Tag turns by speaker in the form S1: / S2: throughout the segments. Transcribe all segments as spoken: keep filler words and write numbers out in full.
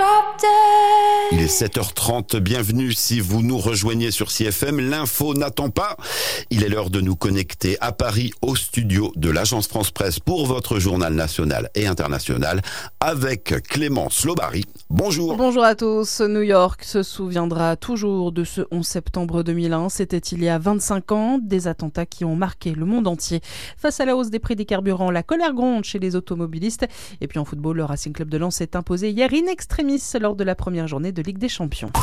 S1: Il est sept heures trente, bienvenue si vous nous rejoignez sur C F M. L'info n'attend pas. Il est l'heure de nous connecter à Paris au studio de l'Agence France Presse pour votre journal national et international avec Clémence Lobary. Bonjour.
S2: Bonjour à tous. New York se souviendra toujours de ce onze septembre deux mille un. C'était il y a vingt-cinq ans, des attentats qui ont marqué le monde entier. Face à la hausse des prix des carburants, la colère gronde chez les automobilistes. Et puis en football, le Racing Club de Lens s'est imposé hier in extremis lors de la première journée de Ligue des Champions.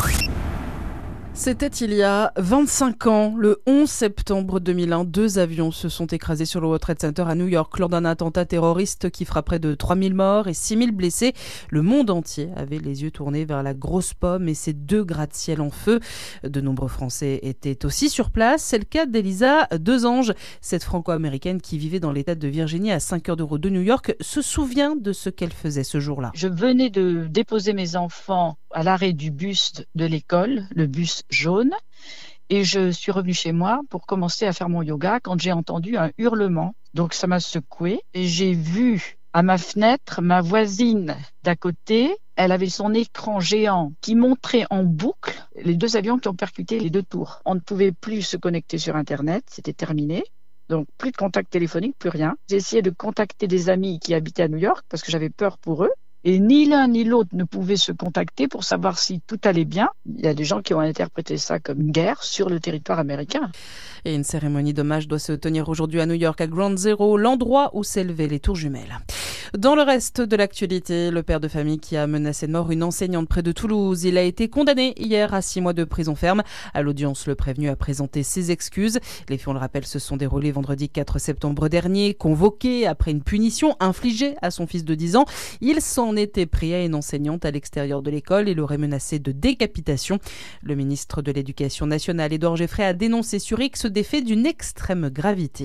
S2: C'était il y a vingt-cinq ans, le onze septembre deux mille un. Deux avions se sont écrasés sur le World Trade Center à New York lors d'un attentat terroriste qui fera près de trois mille morts et six mille blessés. Le monde entier avait les yeux tournés vers la grosse pomme et ses deux gratte-ciel en feu. De nombreux Français étaient aussi sur place. C'est le cas d'Elisa Desange, cette franco-américaine qui vivait dans l'État de Virginie à cinq heures de route de New York, se souvient de ce qu'elle faisait ce jour-là.
S3: Je venais de déposer mes enfants à l'arrêt du bus de l'école, le bus jaune, et je suis revenue chez moi pour commencer à faire mon yoga quand j'ai entendu un hurlement. Donc ça m'a secouée et j'ai vu à ma fenêtre ma voisine d'à côté. Elle avait son écran géant qui montrait en boucle les deux avions qui ont percuté les deux tours. On ne pouvait plus se connecter sur Internet, c'était terminé. Donc plus de contact téléphonique, plus rien. J'ai essayé de contacter des amis qui habitaient à New York parce que j'avais peur pour eux. Et ni l'un ni l'autre ne pouvaient se contacter pour savoir si tout allait bien. Il y a des gens qui ont interprété ça comme une guerre sur le territoire américain.
S2: Et une cérémonie d'hommage doit se tenir aujourd'hui à New York, à Ground Zero, l'endroit où s'élevaient les tours jumelles. Dans le reste de l'actualité, le père de famille qui a menacé de mort une enseignante près de Toulouse, il a été condamné hier à six mois de prison ferme. À l'audience, le prévenu a présenté ses excuses. Les faits, on le rappelle, se sont déroulés vendredi quatre septembre dernier. Convoqué après une punition infligée à son fils de dix ans, il s'en était pris à une enseignante à l'extérieur de l'école et l'aurait menacé de décapitation. Le ministre de l'Éducation nationale, Édouard Geoffrey, a dénoncé sur X des faits d'une extrême gravité.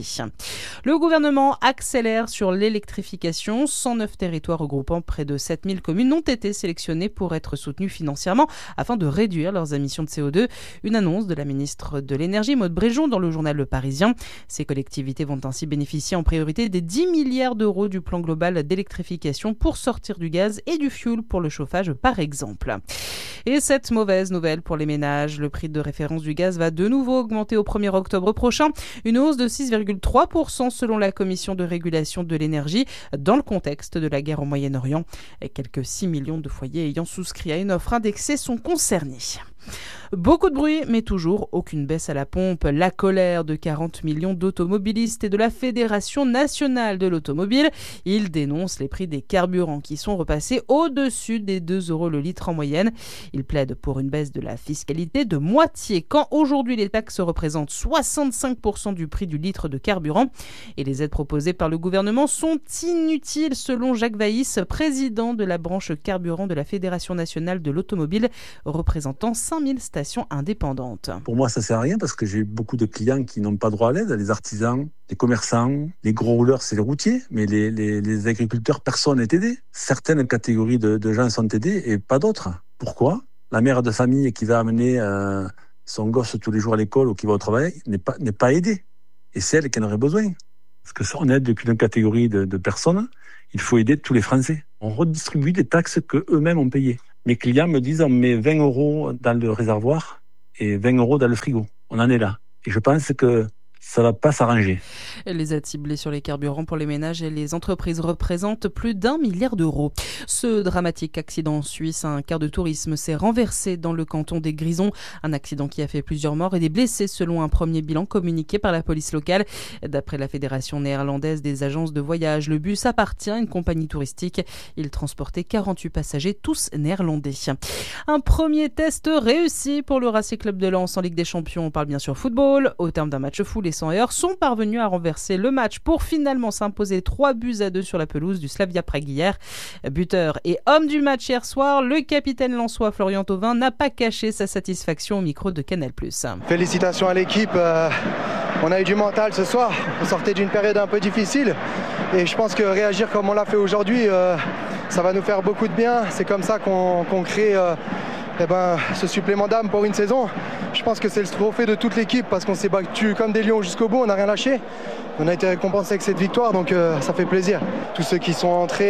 S2: Le gouvernement accélère sur l'électrification. cent neuf territoires regroupant près de sept mille communes ont été sélectionnés pour être soutenus financièrement afin de réduire leurs émissions de C O deux. Une annonce de la ministre de l'Énergie, Maud Bréjon, dans le journal Le Parisien. Ces collectivités vont ainsi bénéficier en priorité des dix milliards d'euros du plan global d'électrification pour sortir du gaz et du fioul pour le chauffage, par exemple. Et cette mauvaise nouvelle pour les ménages, le prix de référence du gaz va de nouveau augmenter au premier octobre prochain. Une hausse de six virgule trois pour cent selon la Commission de régulation de l'énergie dans le contexte de la guerre au Moyen-Orient. Et quelques six millions de foyers ayant souscrit à une offre indexée sont concernés. Beaucoup de bruit, mais toujours aucune baisse à la pompe. La colère de quarante millions d'automobilistes et de la Fédération nationale de l'automobile. Ils dénoncent les prix des carburants qui sont repassés au-dessus des deux euros le litre en moyenne. Ils plaident pour une baisse de la fiscalité de moitié, quand aujourd'hui les taxes représentent soixante-cinq pour cent du prix du litre de carburant. Et les aides proposées par le gouvernement sont inutiles, selon Jacques Vaïs, président de la branche carburant de la Fédération nationale de l'automobile, représentant cinq mille stations indépendantes.
S4: Pour moi, ça ne sert à rien parce que j'ai beaucoup de clients qui n'ont pas droit à l'aide, les artisans, les commerçants, les gros rouleurs, c'est les routiers, mais les, les, les agriculteurs, personne n'est aidé. Certaines catégories de, de gens sont aidés et pas d'autres. Pourquoi ? La mère de famille qui va amener euh, son gosse tous les jours à l'école ou qui va au travail n'est pas, n'est pas aidée. Et c'est elle qui en aurait besoin. Parce que ça, on aide qu'une catégorie de, de personnes, il faut aider tous les Français. On redistribue des taxes qu'eux-mêmes ont payées. Mes clients me disent on met vingt euros dans le réservoir et vingt euros dans le frigo. On en est là. Et je pense que ça ne va pas s'arranger.
S2: Les aides ciblées sur les carburants pour les ménages et les entreprises représentent plus d'un milliard d'euros. Ce dramatique accident en Suisse, un car de tourisme s'est renversé dans le canton des Grisons. Un accident qui a fait plusieurs morts et des blessés selon un premier bilan communiqué par la police locale. D'après la Fédération néerlandaise des agences de voyage, le bus appartient à une compagnie touristique. Il transportait quarante-huit passagers, tous néerlandais. Un premier test réussi pour le Racing Club de Lens en Ligue des Champions. On parle bien sûr football. Au terme d'un match fou, les cent heures sont parvenus à renverser le match pour finalement s'imposer trois buts à deux sur la pelouse du Slavia Prague hier. Buteur et homme du match hier soir, le capitaine lensois Florian Thauvin n'a pas caché sa satisfaction au micro de Canal plus.
S5: Félicitations à l'équipe, euh, on a eu du mental ce soir, on sortait d'une période un peu difficile et je pense que réagir comme on l'a fait aujourd'hui, euh, ça va nous faire beaucoup de bien. C'est comme ça qu'on, qu'on crée euh, eh ben, ce supplément d'âme pour une saison. Je pense que c'est le trophée de toute l'équipe parce qu'on s'est battu comme des lions jusqu'au bout, on n'a rien lâché. On a été récompensé avec cette victoire, donc euh, ça fait plaisir. Tous ceux qui sont entrés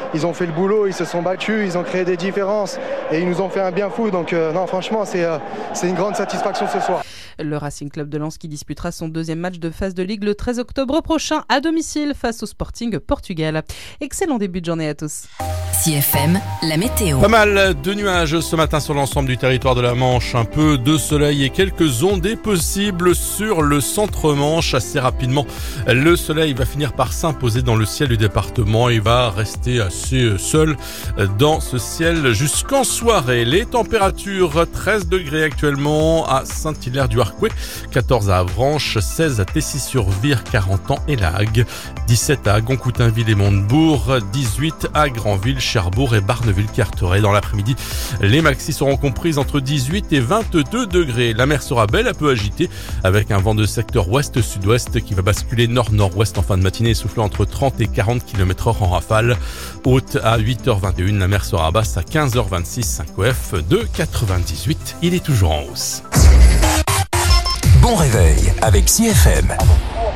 S5: ils ont fait le boulot, ils se sont battus, ils ont créé des différences et ils nous ont fait un bien fou. Donc euh, non, franchement, c'est, euh, c'est une grande satisfaction ce soir.
S2: Le Racing Club de Lens qui disputera son deuxième match de phase de Ligue le treize octobre prochain à domicile face au Sporting Portugal. Excellent début de journée à tous.
S6: C F M, la météo.
S7: Pas mal de nuages ce matin sur l'ensemble du territoire de la Manche. Un peu de soleil et quelques ondées possibles sur le centre-Manche. Assez rapidement, le soleil va finir par s'imposer dans le ciel du département. Il va rester assez seul dans ce ciel jusqu'en soirée. Les températures, treize degrés actuellement à Saint-Hilaire-du-Harcouët, quatorze à Avranches, seize à Tessy-sur-Vire, Carentan et Lagues, dix-sept à Goncoutainville et Montebourg, dix-huit à Granville, Cherbourg et Barneville-Carteret. Dans l'après-midi, les maxis seront comprises entre dix-huit et vingt-deux degrés. La mer sera belle, un peu agitée, avec un vent de secteur ouest-sud-ouest qui va basculer nord-nord-ouest en fin de matinée, soufflant entre trente et quarante kilomètres heure en rafale. Haute à huit heures vingt et une, la mer sera basse à quinze heures vingt-six, cinq O F de quatre-vingt-dix-huit. Il est toujours en hausse.
S6: Bon réveil avec C F M.